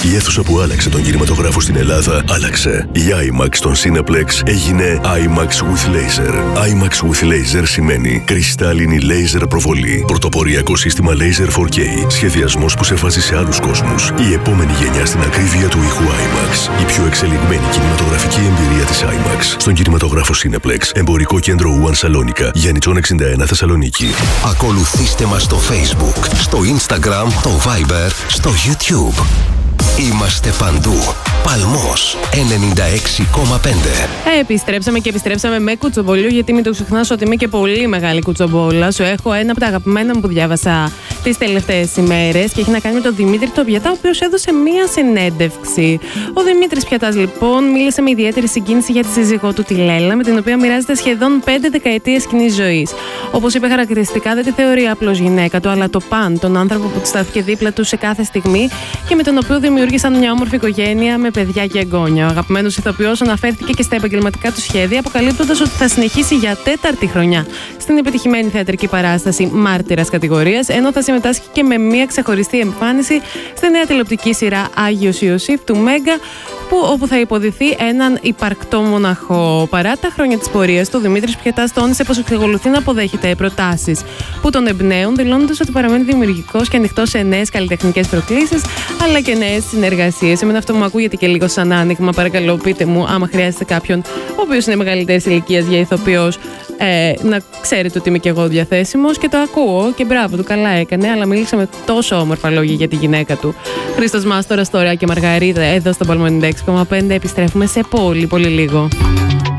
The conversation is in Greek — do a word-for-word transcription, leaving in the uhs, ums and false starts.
Η αίθουσα που άλλαξε τον κινηματογράφο στην Ελλάδα άλλαξε. Η IMAX στον Cineplex έγινε IMAX with Laser. IMAX with Laser σημαίνει κρυστάλλινη laser προβολή. Πρωτοποριακό σύστημα Laser φορ κέι. Σχεδιασμός που σε βάζει σε άλλους κόσμους. Η επόμενη γενιά στην ακρίβεια του ήχου IMAX. Η πιο εξελιγμένη κινηματογραφική εμπειρία της IMAX. Στον κινηματογράφο Cineplex. Εμπορικό κέντρο One Σαλόνικα. Γιάννητσον εξήντα ένα Θεσσαλονίκη. Ακολουθήστε μας στο Facebook, στο Instagram, το Viber, στο YouTube. Είμαστε παντού. Παλμός ενενήντα έξι κόμμα πέντε. Ε, επιστρέψαμε και επιστρέψαμε με κουτσομπολιού, γιατί μην το ξεχνάς ότι είμαι και πολύ μεγάλη κουτσομπόλα. Σου έχω ένα από τα αγαπημένα μου που διάβασα τις τελευταίες ημέρες και έχει να κάνει με τον Δημήτρη τον Πιατά, ο οποίος έδωσε μία συνέντευξη. Ο Δημήτρης Πιατάς, λοιπόν, μίλησε με ιδιαίτερη συγκίνηση για τη σύζυγό του, τη Λέλα, με την οποία μοιράζεται σχεδόν πέντε δεκαετίες κοινής ζωής. Όπως είπε χαρακτηριστικά, δεν τη θεωρεί απλώς γυναίκα του, αλλά το παν, τον άνθρωπο που του στάθηκε δίπλα του σε κάθε στιγμή και με τον οποίο δημιούργησαν μια όμορφη οικογένεια με παιδιά και εγγόνια. Ο αγαπημένος ηθοποιός αναφέρθηκε και στα επαγγελματικά του σχέδια, αποκαλύπτοντας ότι θα συνεχίσει για τέταρτη χρονιά στην επιτυχημένη θεατρική παράσταση Μάρτυρας κατηγορίας, ενώ θα συμμετάσχει και με μια ξεχωριστή εμφάνιση στη νέα τηλεοπτική σειρά Άγιος Ιωσήφ του Μέγκα, που, όπου θα υποδηθεί έναν υπαρκτό μοναχό. Παρά τα χρόνια της πορείας του, ο Δημήτρης Πιατάς τόνισε πως εξακολουθεί να αποδέχεται προτάσεις που τον εμπνέουν, δηλώνοντας ότι παραμένει δημιουργικός και ανοιχτός σε νέες καλλιτεχνικές προκλήσεις, αλλά και νέες συνεργασίες. Εμένα αυτό μου ακούγεται και λίγο σαν άνοιγμα. Παρακαλώ, πείτε μου, άμα χρειάζεται κάποιον ο οποίος είναι μεγαλύτερης ηλικίας για ηθοποιός, ε, να ξέρετε ότι είμαι και εγώ διαθέσιμος, και το ακούω και μπράβο του, καλά έκανε, αλλά μίλησα με τόσο όμορφα λόγια για τη γυναίκα του. Χρήστος Μάστορας τώρα και Μαργαρίτα εδώ στο Παλμό ενενήντα έξι κόμμα πέντε. Επιστρέφουμε σε πολύ πολύ λίγο.